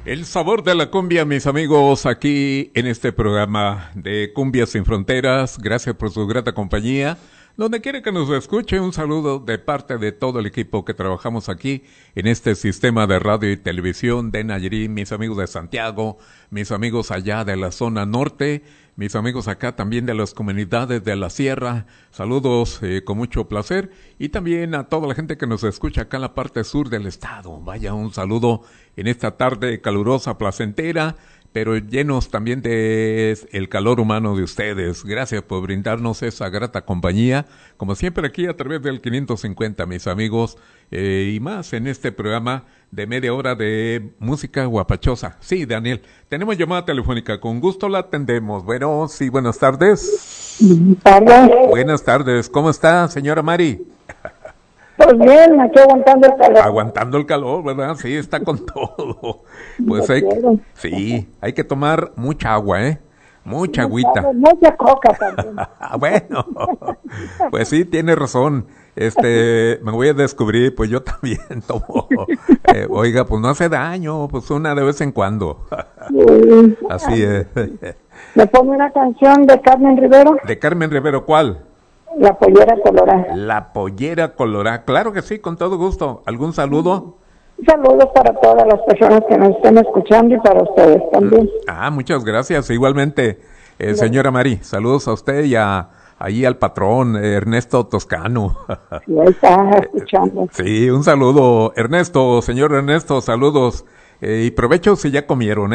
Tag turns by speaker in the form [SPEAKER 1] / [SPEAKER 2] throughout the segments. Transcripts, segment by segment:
[SPEAKER 1] El sabor de la cumbia, mis amigos, aquí en este programa de Cumbia Sin Fronteras. Gracias por su grata compañía. Donde quiera que nos escuche, un saludo de parte de todo el equipo que trabajamos aquí en este sistema de radio y televisión de Nayarit, mis amigos de Santiago, mis amigos allá de la zona norte, mis amigos acá también de las comunidades de la sierra. Saludos con mucho placer, y también a toda la gente que nos escucha acá en la parte sur del estado. Vaya, un saludo en esta tarde calurosa, placentera, pero llenos también de el calor humano de ustedes. Gracias por brindarnos esa grata compañía, como siempre aquí a través del 550, mis amigos, y más en este programa de media hora de música guapachosa. Sí, Daniel, tenemos llamada telefónica, con gusto la atendemos. Bueno, sí, buenas tardes.
[SPEAKER 2] Buenas tardes.
[SPEAKER 1] Buenas tardes, ¿cómo está, señora Mari?
[SPEAKER 2] Pues bien, aquí aguantando el calor.
[SPEAKER 1] Aguantando el calor, ¿verdad? Sí, está con todo. Pues hay que tomar mucha agua, mucha agüita.
[SPEAKER 2] Mucha coca también.
[SPEAKER 1] Bueno, pues sí, tiene razón. Me voy a descubrir, pues yo también tomo. Oiga, pues no hace daño, pues una de vez en cuando.
[SPEAKER 2] Sí.
[SPEAKER 1] Así es.
[SPEAKER 2] ¿Me pone una canción de Carmen Rivero?
[SPEAKER 1] ¿De Carmen Rivero cuál?
[SPEAKER 2] La pollera colorada.
[SPEAKER 1] La pollera colorada, claro que sí, con todo gusto. ¿Algún saludo?
[SPEAKER 2] Saludos para todas las personas que nos estén escuchando y para ustedes también.
[SPEAKER 1] Muchas gracias. Igualmente, señora Mari, saludos a usted y ahí al patrón, Ernesto Toscano.
[SPEAKER 2] Sí, ahí está escuchando.
[SPEAKER 1] Sí, un saludo, Ernesto, señor Ernesto, saludos. Y provecho si ya comieron,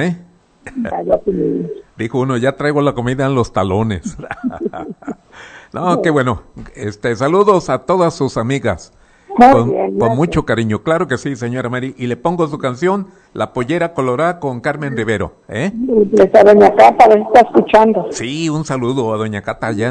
[SPEAKER 1] Dijo uno, ya traigo la comida en los talones. No, qué bueno. Saludos a todas sus amigas. Con mucho cariño, claro que sí, señora Mari. Y le pongo su canción, La pollera colorada, con Carmen Rivero,
[SPEAKER 2] A doña Cata, la está escuchando.
[SPEAKER 1] Sí, un saludo a doña Cata allá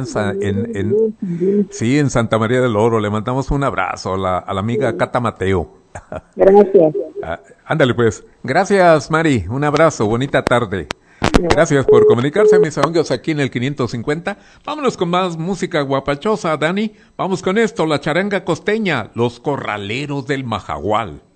[SPEAKER 1] en Santa María del Oro. Le mandamos un abrazo a la amiga Cata Mateo.
[SPEAKER 2] Gracias.
[SPEAKER 1] Ándale pues. Gracias, Mari. Un abrazo, bonita tarde. Gracias por comunicarse, mis amigos, aquí en el 550. Vámonos con más música guapachosa, Dani. Vamos con esto, la charanga costeña, Los Corraleros del Majagual.